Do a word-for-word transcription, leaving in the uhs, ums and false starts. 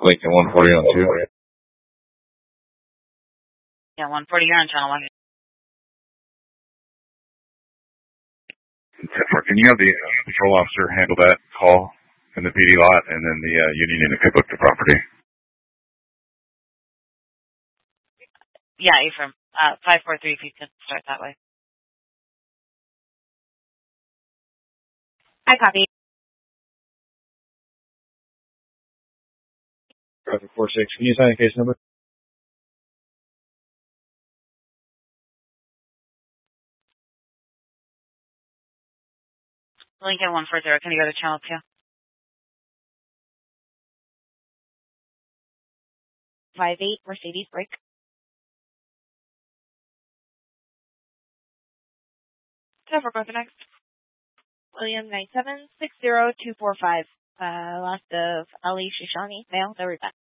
Lincoln one forty on two. Yeah, one forty, you're on channel one. Can you have the uh, patrol officer handle that call in the P D lot, and then the uh, Union unit could book the property? Yeah, Ephraim. Uh, five four three, if you can start that way. I copy. Traffic four six, can you assign a case number? Lincoln one forty, can you go to channel two? Five eight, Mercedes, break. Trevor, go to next. William nine seven six zero two four five. Uh, last of Ali Shishani, male, the repent.